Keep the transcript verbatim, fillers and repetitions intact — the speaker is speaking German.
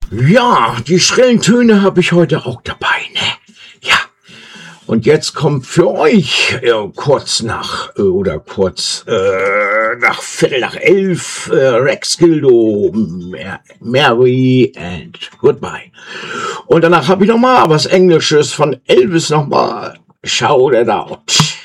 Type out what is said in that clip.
Ja, die schrillen Töne habe ich heute auch dabei, ne? Ja. Und jetzt kommt für euch äh, kurz nach äh, oder kurz äh, nach Viertel nach elf äh, Rex Gildo, Mer Mary and Goodbye. Und danach habe ich noch mal was Englisches von Elvis noch mal. Shout it out.